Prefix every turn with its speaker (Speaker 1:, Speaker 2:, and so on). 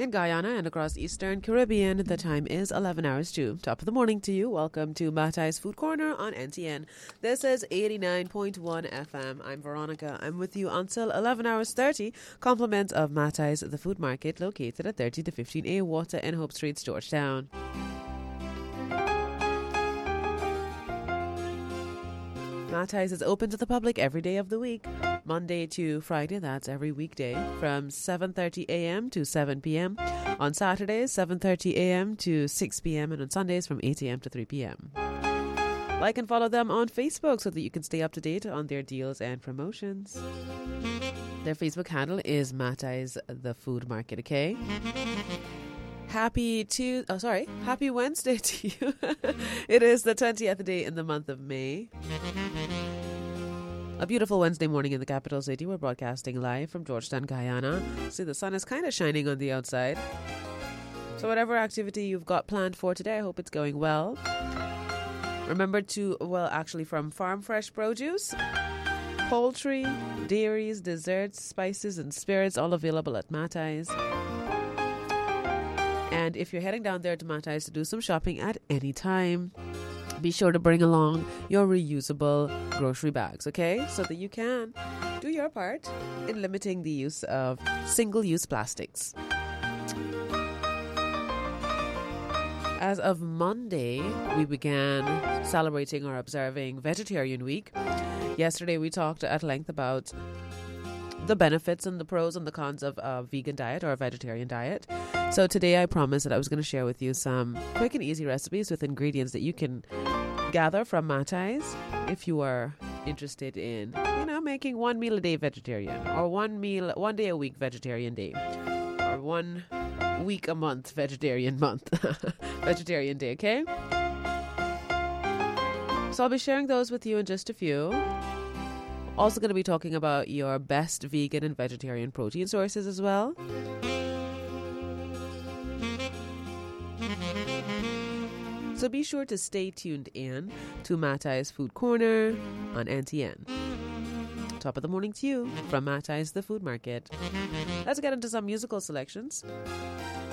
Speaker 1: In Guyana and across Eastern Caribbean, the time is 11 hours to. Top of the morning to you. Welcome to Matai's Food Corner on NTN. This is 89.1 FM. I'm Veronica. I'm with you until 11 hours 30. Compliments of Matai's The Food Market, located at 30 to 15A Water in Hope Street, Georgetown. Matai's is open to the public every day of the week, Monday to Friday, that's every weekday, from 7:30 a.m. to 7 p.m. On Saturdays, 7:30 a.m. to 6 p.m. and on Sundays from 8 a.m. to 3 p.m. Like and follow them on Facebook so that you can stay up to date on their deals and promotions. Their Facebook handle is Matai's The Food Market, okay? Happy Wednesday to you. It is the 20th day in the month of May. A beautiful Wednesday morning in the capital city. We're broadcasting live from Georgetown, Guyana. See, the sun is kind of shining on the outside. So whatever activity you've got planned for today, I hope it's going well. Remember to, from farm fresh produce, poultry, dairies, desserts, spices, and spirits, all available at Matai's. And if you're heading down there to Matai's to do some shopping at any time, be sure to bring along your reusable grocery bags, okay? So that you can do your part in limiting the use of single-use plastics. As of Monday, we began celebrating or observing Vegetarian Week. Yesterday, we talked at length about the benefits and the pros and the cons of a vegan diet or a vegetarian diet. So today I promised that I was going to share with you some quick and easy recipes with ingredients that you can gather from Matai's if you are interested in, making one meal a day vegetarian, or one day a week vegetarian day, or 1 week a month vegetarian month, vegetarian day, okay? So I'll be sharing those with you in just a few. Also going to be talking about your best vegan and vegetarian protein sources as well. So be sure to stay tuned in to Matai's Food Corner on NTN. Top of the morning to you from Matai's The Food Market. Let's get into some musical selections.